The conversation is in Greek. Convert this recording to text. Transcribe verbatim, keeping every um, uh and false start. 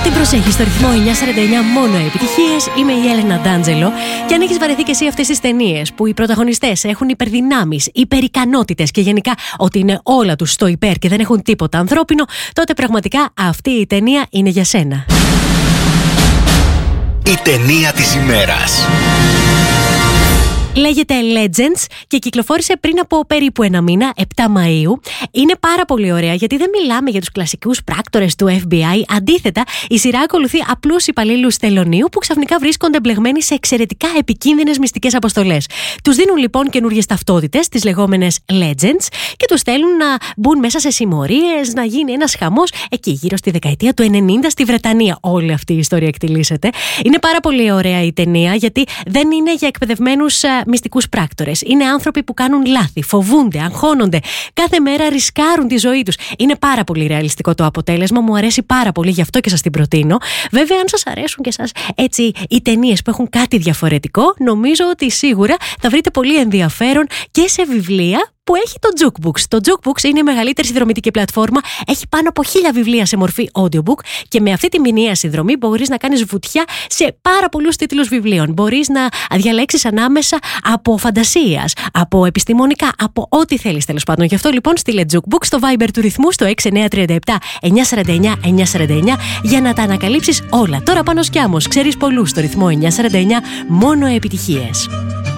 Την προσέχει στο ρυθμό εννιά σαράντα εννιά, μόνο επιτυχίες. Είμαι η Έλενα Ντάντζελο. Και αν έχεις βαρεθεί και εσύ αυτές τις ταινίες που οι πρωταγωνιστές έχουν υπερδυνάμεις, υπερικανότητες και γενικά ότι είναι όλα τους στο υπέρ και δεν έχουν τίποτα ανθρώπινο, τότε πραγματικά αυτή η ταινία είναι για σένα. Η ταινία της ημέρας. Λέγεται Legends και κυκλοφόρησε πριν από περίπου ένα μήνα, επτά Μαΐου. Είναι πάρα πολύ ωραία γιατί δεν μιλάμε για τους κλασικούς πράκτορες του Εφ Μπι Άι. Αντίθετα, η σειρά ακολουθεί απλούς υπαλλήλους τελωνείου που ξαφνικά βρίσκονται μπλεγμένοι σε εξαιρετικά επικίνδυνες μυστικές αποστολές. Τους δίνουν λοιπόν καινούριες ταυτότητες, τις λεγόμενες Legends, και τους στέλνουν να μπουν μέσα σε συμμορίες, να γίνει ένας χαμός εκεί γύρω στη δεκαετία του ενενήντα στη Βρετανία. Όλη αυτή η ιστορία εκτιλήσεται. Είναι πάρα πολύ ωραία η ταινία γιατί δεν είναι για εκπαιδευμένους μυστικούς πράκτορες. Είναι άνθρωποι που κάνουν λάθη, φοβούνται, αγχώνονται, κάθε μέρα ρισκάρουν τη ζωή τους. Είναι πάρα πολύ ρεαλιστικό το αποτέλεσμα, μου αρέσει πάρα πολύ, γι' αυτό και σας την προτείνω. Βέβαια, αν σας αρέσουν και εσάς έτσι οι ταινίες που έχουν κάτι διαφορετικό, νομίζω ότι σίγουρα θα βρείτε πολύ ενδιαφέρον και σε βιβλία που έχει το Jukebooks. Το Jukebooks είναι η μεγαλύτερη συνδρομητική πλατφόρμα. Έχει πάνω από χίλια βιβλία σε μορφή audiobook και με αυτή τη μηνιαία συνδρομή μπορείς να κάνεις βουτιά σε πάρα πολλούς τίτλους βιβλίων. Μπορείς να διαλέξεις ανάμεσα από φαντασίας, από επιστημονικά, από ό,τι θέλεις τέλος πάντων. Γι' αυτό λοιπόν στείλε Jukebooks στο Viber του ρυθμού στο έξι εννιά τρία επτά εννιά σαράντα εννιά εννιά σαράντα εννιά για να τα ανακαλύψεις όλα. Τώρα πάνω σκιάμος, ξέρεις πολλούς στο ρυθμό εννιά σαράντα εννιά, μόνο επιτυχίες.